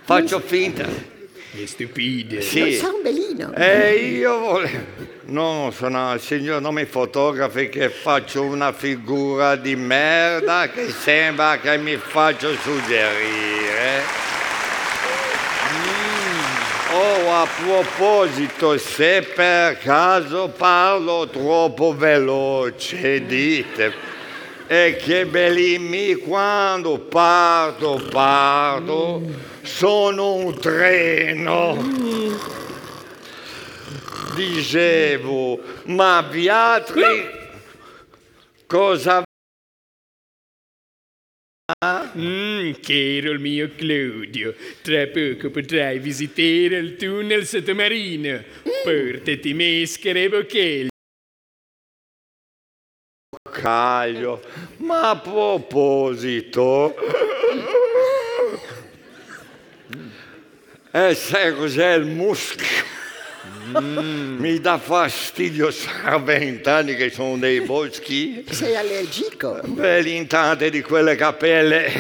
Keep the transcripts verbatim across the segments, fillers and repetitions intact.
Faccio finta. È stupido. Sì. Non sa un belino. E io volevo... No, sono il signor, non mi fotografi che faccio una figura di merda che sembra che mi faccio suggerire. Mm. Oh, a proposito, se per caso parlo troppo veloce, dite. E che bellini, quando parto, parto, sono un treno. Dicevo, ma Beatrice, cosa... Mm, caro il mio Claudio, tra poco potrai visitare il tunnel sottomarino. Portati maschera e bocchegli. Caglio, ma a proposito, eh, sai cos'è il muschio? Mm. Mi dà fastidio, a vent'anni che sono dei boschi. Sei allergico? Beh, tante di quelle capelle.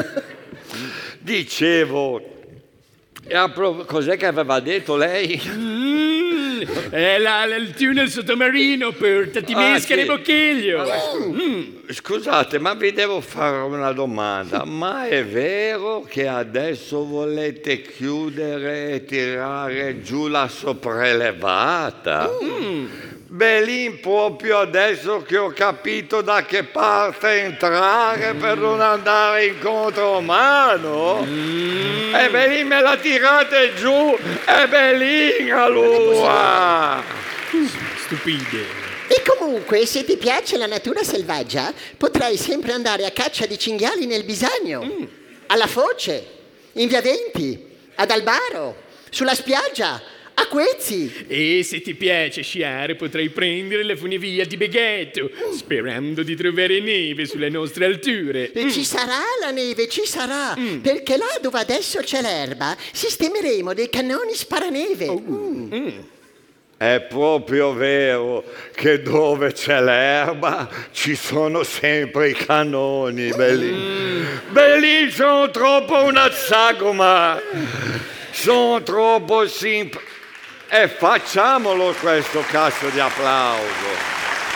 Dicevo, e a pro- cos'è che aveva detto lei? Mm, è là il tunnel sottomarino, portati Ah, maschera sì. e bocchegli. Mm. Scusate, ma vi devo fare una domanda. Ma è vero che adesso volete chiudere e tirare giù la sopraelevata? Mm. Belin, proprio adesso che ho capito da che parte entrare per non andare in contromano? Mm. E Belin, me la tirate giù, e Belin allora! Stupide. E comunque, se ti piace la natura selvaggia, potrai sempre andare a caccia di cinghiali nel Bisagno, mm. alla Foce, in Via Venti, ad Albaro, sulla spiaggia, a Quezzi. E se ti piace sciare, potrai prendere la funivia di Beghetto, sperando di trovare neve sulle nostre alture. E mm. ci sarà la neve, ci sarà, mm. perché là dove adesso c'è l'erba, sistemeremo dei cannoni sparaneve. Oh. Mm. Mm. È proprio vero che dove c'è l'erba ci sono sempre i cannoni, belli. Mm. Belli, sono troppo una sagoma, sono troppo simpatico. E facciamolo questo cazzo di applauso.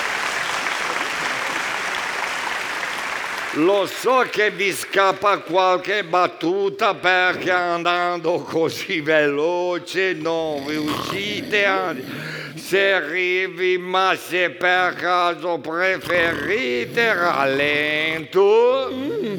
Lo so che vi scappa qualche battuta perché andando così veloce non riuscite a... Se arrivi, ma se per caso preferite rallento...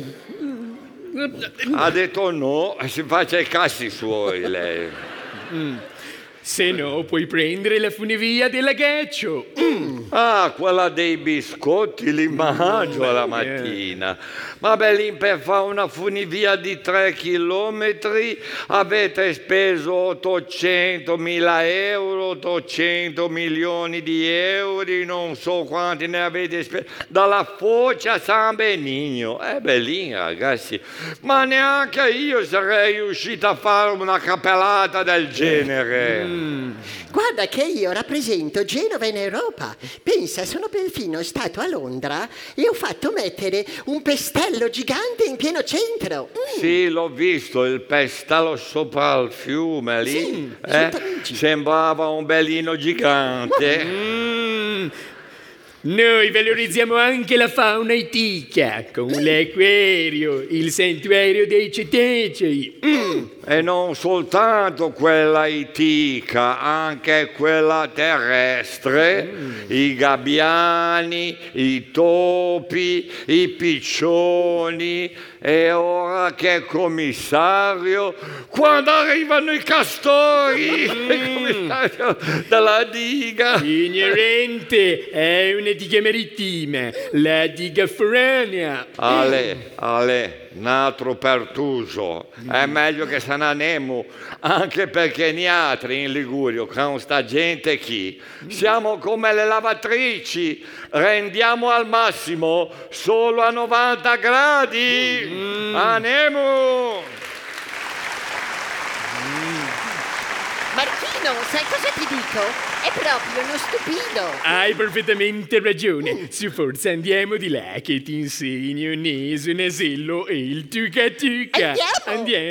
Ha detto no, si faccia i cazzi suoi lei. Mm. Se no, puoi prendere la funivia della Geccio. Mm. Ah, quella dei biscotti li mangio alla mattina. Ma beh, lì per fare una funivia di tre chilometri avete speso ottocentomila euro, ottocento milioni di euro, non so quanti ne avete speso, dalla Foce a San Benigno. Eh beh, lì ragazzi, ma neanche io sarei riuscito a fare una cappellata del genere. Mm. Guarda che io rappresento Genova in Europa. Pensa, sono perfino stato a Londra e ho fatto mettere un pestello gigante in pieno centro. Mm. Sì, l'ho visto, il pestello sopra il fiume lì. Sì, eh? Sembrava un belino gigante. Mm. Noi valorizziamo anche la fauna ittica, con l'acquario, il santuario dei cetacei. Mm. E non soltanto quella itica, anche quella terrestre, mm. i gabbiani, i topi, i piccioni. E ora che commissario, quando arrivano i castori, mm. il commissario della diga. Ignorante, è una diga marittima, la diga foranea. Ale, Ale, un altro pertuso. Mm. È meglio che se ne andiamo, anche perché noi altri in Ligurio, con sta gente qui, siamo come le lavatrici, rendiamo al massimo solo a novanta gradi. Mm. Andiamo! Mm. Marchino, sai cosa ti dico? È proprio uno stupido. Hai perfettamente ragione. Su, forza andiamo di là che ti insegno naso, nasello e il tuca tuca. Andiamo! Andiamo.